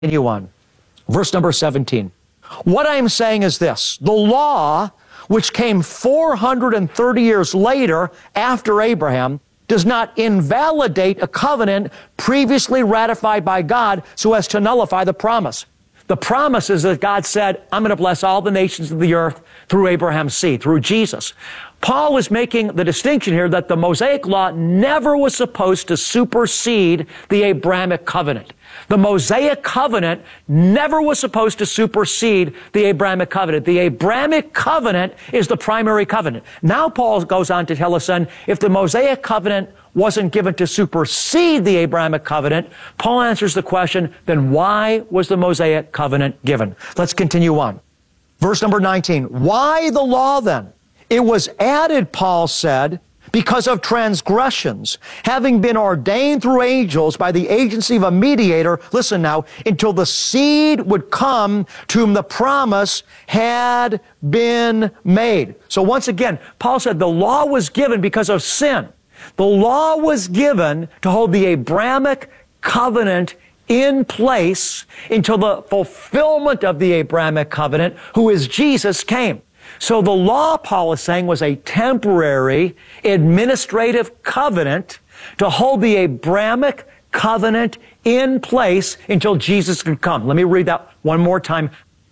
continue on. Verse number 17. What I am saying is this: the law, which came 430 years later after Abraham, does not invalidate a covenant previously ratified by God so as to nullify the promise. The promise is that God said, I'm going to bless all the nations of the earth through Abraham's seed, through Jesus. Paul is making the distinction here that the Mosaic law never was supposed to supersede the Abrahamic covenant. The Mosaic covenant never was supposed to supersede the Abrahamic covenant. The Abrahamic covenant is the primary covenant. Now Paul goes on to tell us then, if the Mosaic covenant wasn't given to supersede the Abrahamic covenant, Paul answers the question, then why was the Mosaic covenant given? Let's continue on. Verse number 19. Why the law then? It was added, Paul said, because of transgressions, having been ordained through angels by the agency of a mediator, listen now, until the seed would come to whom the promise had been made. So once again, Paul said the law was given because of sin. The law was given to hold the Abrahamic covenant in place until the fulfillment of the Abrahamic covenant, who is Jesus, came. So the law, Paul is saying, was a temporary administrative covenant to hold the Abrahamic covenant in place until Jesus could come. Let me read that one more time.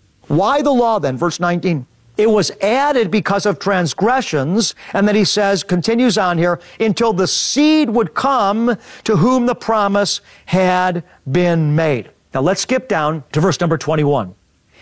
Why the law then? Verse 19. It was added because of transgressions, and then he says, continues on here, until the seed would come to whom the promise had been made. Now let's skip down to verse number 21.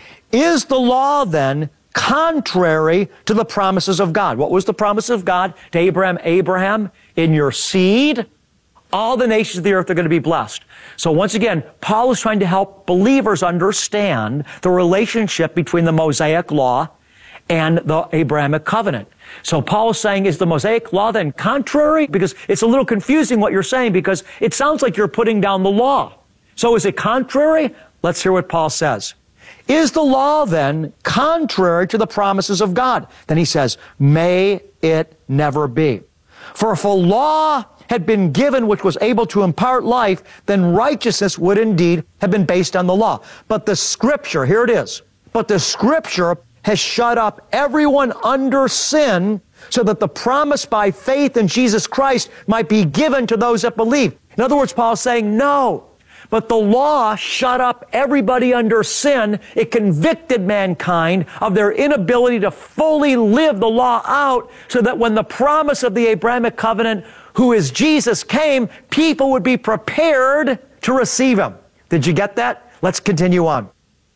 Is the law then contrary to the promises of God? What was the promise of God to Abraham? Abraham, in your seed, all the nations of the earth are going to be blessed. So once again, Paul is trying to help believers understand the relationship between the Mosaic law and the Abrahamic covenant. So Paul is saying, is the Mosaic law then contrary? Because it's a little confusing what you're saying, because it sounds like you're putting down the law. So is it contrary? Let's hear what Paul says. Is the law then contrary to the promises of God? Then he says, may it never be. For if a law had been given which was able to impart life, then righteousness would indeed have been based on the law. But the Scripture, here it is, but the Scripture has shut up everyone under sin so that the promise by faith in Jesus Christ might be given to those that believe. In other words, Paul is saying, no, but the law shut up everybody under sin. It convicted mankind of their inability to fully live the law out so that when the promise of the Abrahamic covenant, who is Jesus, came, people would be prepared to receive him. Did you get that? Let's continue on.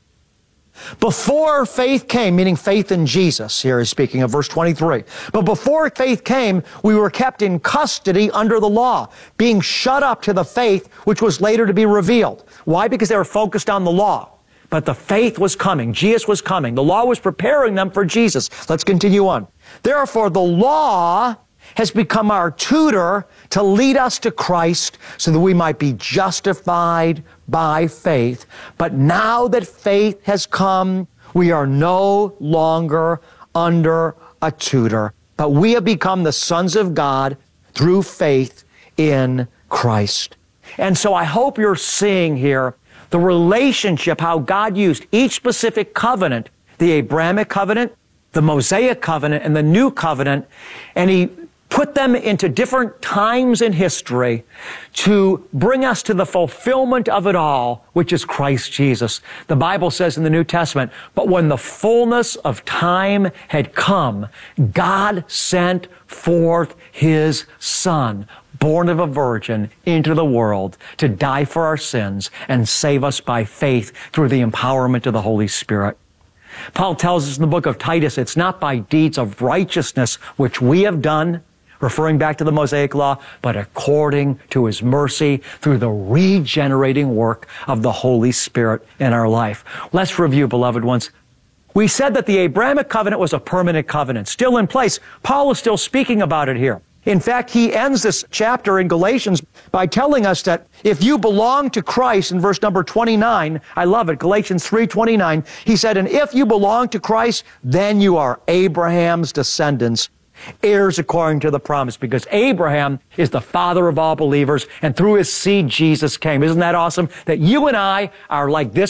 Before faith came, meaning faith in Jesus, here is speaking of verse 23. But before faith came, we were kept in custody under the law, being shut up to the faith which was later to be revealed. Why? Because they were focused on the law. But the faith was coming. Jesus was coming. The law was preparing them for Jesus. Let's continue on. Therefore, the law has become our tutor to lead us to Christ so that we might be justified by faith. But now that faith has come, we are no longer under a tutor, but we have become the sons of God through faith in Christ. And so I hope you're seeing here the relationship, how God used each specific covenant, the Abrahamic covenant, the Mosaic covenant, and the new covenant, and he put them into different times in history to bring us to the fulfillment of it all, which is Christ Jesus. The Bible says in the New Testament, but when the fullness of time had come, God sent forth his Son, born of a virgin, into the world to die for our sins and save us by faith through the empowerment of the Holy Spirit. Paul tells us in the book of Titus, it's not by deeds of righteousness which we have done, referring back to the Mosaic law, but according to his mercy through the regenerating work of the Holy Spirit in our life. Let's review, beloved ones. We said that the Abrahamic covenant was a permanent covenant, still in place. Paul is still speaking about it here. In fact, he ends this chapter in Galatians by telling us that if you belong to Christ, in verse number 29, I love it, Galatians 3:29, he said, and if you belong to Christ, then you are Abraham's descendants heirs according to the promise, because Abraham is the father of all believers, and through his seed, Jesus came. Isn't that awesome? That you and I are like this